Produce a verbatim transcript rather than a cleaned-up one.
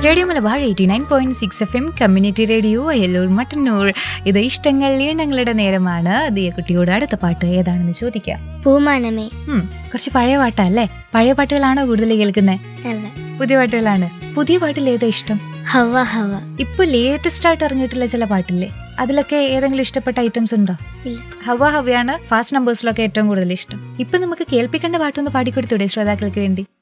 Radio Malabar eighty nine point six F M community radio Ayalur Mattannur. ഇത് ഇഷ്ടങ്ങൾ ഈണങ്ങളുടെ നേരമാണ്. ദിയ കുട്ടിയോട് അടുത്ത പാട്ട് ഏതാണെന്ന് ചോദിക്കാം. പൂമാനമേ. ഉം കുറച്ച് പഴയ പാട്ടല്ലേ? പഴയ പാട്ടുകളാണോ കൂടുതൽ കേൾക്കുന്നത്? അല്ല, പുതിയ പാട്ടുകളാണ്. പുതിയ പാട്ടിൽ ഏതാ ഇഷ്ടം? ഹവ ഹവ. ഇപ്പൊ ലേറ്റസ്റ്റ് ആയിട്ട് ഇറങ്ങിയിട്ടുള്ള ചില പാട്ടില്ലേ, അതിലൊക്കെ ഏതെങ്കിലും ഇഷ്ടപ്പെട്ട ഐറ്റംസ് ഉണ്ടോ? ഇല്ല. ഹവ ഹവയാണ് ഫാസ്റ്റ് നമ്പേഴ്സിലൊക്കെ ഏറ്റവും കൂടുതൽ ഇഷ്ടം. ഇപ്പൊ നമുക്ക് കേൾപ്പിക്കേണ്ട പാട്ടൊന്ന് പാടിക്കൊടുത്തൂടെ ശ്രോതാക്കൾക്ക് വേണ്ടി?